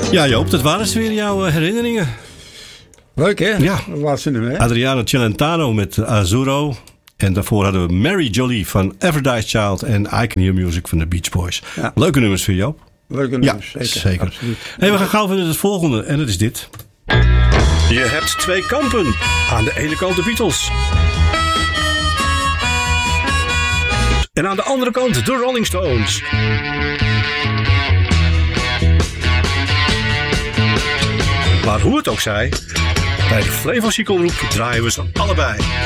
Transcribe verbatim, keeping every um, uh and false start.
Ja Joop, dat waren ze weer, jouw herinneringen. Leuk hè? Ja. Wat ze nu hè? Adriano Celentano met Azzurro. En daarvoor hadden we Mary Jolie van Everdice Child en I Can Hear Music van de Beach Boys. Ja. Leuke nummers voor Joop. Leuke Ja, nummers, zeker. zeker. Absoluut. Hey, we gaan gauw verder naar het volgende en dat is dit. Je hebt twee kampen. Aan de ene kant de Beatles. En aan de andere kant de Rolling Stones. Maar hoe het ook zij, bij de Flevo Cykelgroep draaien we ze allebei.